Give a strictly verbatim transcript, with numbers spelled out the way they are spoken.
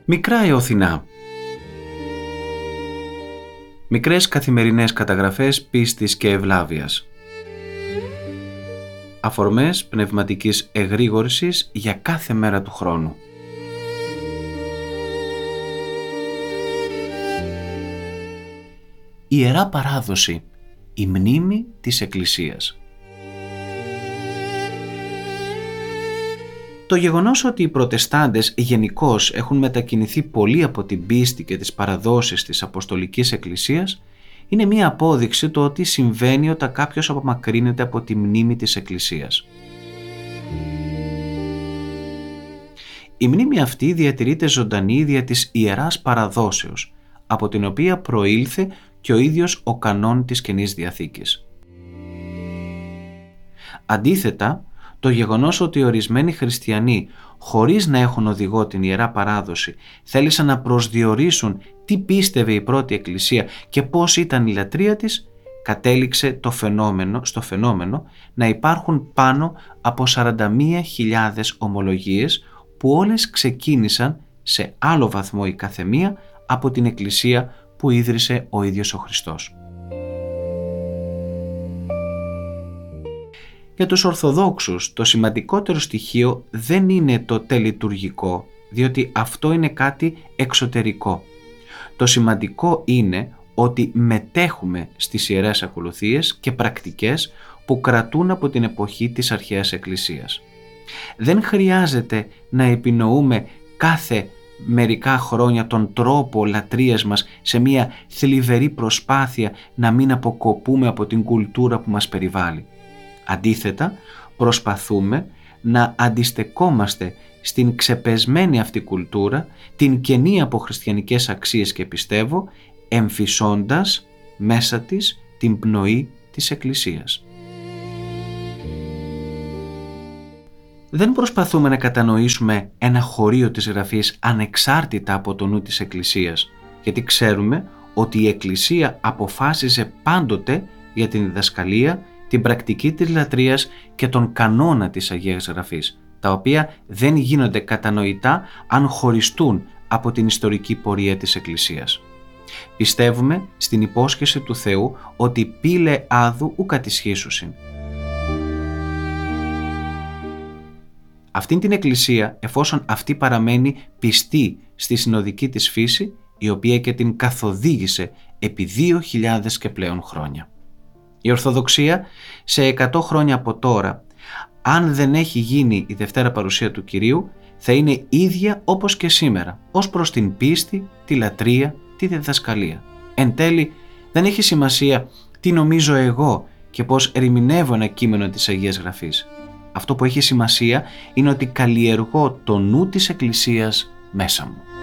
Μικρά Εωθινά. Μικρές καθημερινές καταγραφές πίστης και ευλάβειας. Αφορμές πνευματικής εγρήγορσης για κάθε μέρα του χρόνου. Ιερά Παράδοση, η μνήμη της Εκκλησίας. Το γεγονός ότι οι Προτεστάντες γενικώς έχουν μετακινηθεί πολύ από την πίστη και τις παραδόσεις της Αποστολικής Εκκλησίας είναι μία απόδειξη του ότι συμβαίνει όταν κάποιος απομακρύνεται από τη μνήμη της Εκκλησίας. Η μνήμη αυτή διατηρείται ζωντανή δια της Ιεράς Παραδόσεως, από την οποία προήλθε και ο ίδιος ο κανόν της Καινής Διαθήκης. Αντίθετα, το γεγονός ότι ορισμένοι χριστιανοί, χωρίς να έχουν οδηγό την Ιερά Παράδοση, θέλησαν να προσδιορίσουν τι πίστευε η πρώτη Εκκλησία και πώς ήταν η λατρεία της, κατέληξε το φαινόμενο, στο φαινόμενο να υπάρχουν πάνω από σαράντα μία χιλιάδες ομολογίες που όλες ξεκίνησαν σε άλλο βαθμό η καθεμία από την Εκκλησία που ίδρυσε ο ίδιος ο Χριστός. Για τους Ορθοδόξους το σημαντικότερο στοιχείο δεν είναι το τελειτουργικό, διότι αυτό είναι κάτι εξωτερικό. Το σημαντικό είναι ότι μετέχουμε στις Ιερές Ακολουθίες και πρακτικές που κρατούν από την εποχή της Αρχαίας Εκκλησίας. Δεν χρειάζεται να επινοούμε κάθε μερικά χρόνια τον τρόπο λατρείας μας σε μια θλιβερή προσπάθεια να μην αποκοπούμε από την κουλτούρα που μας περιβάλλει. Αντίθετα, προσπαθούμε να αντιστεκόμαστε στην ξεπεσμένη αυτή κουλτούρα, την κενή από χριστιανικές αξίες και πιστεύω, εμφυσώντας μέσα της την πνοή της Εκκλησίας. Δεν προσπαθούμε να κατανοήσουμε ένα χωρίο της Γραφής ανεξάρτητα από το νου της Εκκλησίας, γιατί ξέρουμε ότι η Εκκλησία αποφάσιζε πάντοτε για την διδασκαλία, την πρακτική της λατρείας και τον κανόνα της Αγίας Γραφής, τα οποία δεν γίνονται κατανοητά αν χωριστούν από την ιστορική πορεία της Εκκλησίας. Πιστεύουμε στην υπόσχεση του Θεού ότι πήλε άδου ου κατησχίσουσιν. Αυτήν την Εκκλησία, εφόσον αυτή παραμένει πιστή στη συνοδική της φύση, η οποία και την καθοδήγησε επί δύο χιλιάδες και πλέον χρόνια. Η Ορθοδοξία σε εκατό χρόνια από τώρα, αν δεν έχει γίνει η Δευτέρα Παρουσία του Κυρίου, θα είναι ίδια όπως και σήμερα, ως προς την πίστη, τη λατρεία, τη διδασκαλία. Εν τέλει, δεν έχει σημασία τι νομίζω εγώ και πώς ερμηνεύω ένα κείμενο της Αγίας Γραφής. Αυτό που έχει σημασία είναι ότι καλλιεργώ το νου της Εκκλησίας μέσα μου.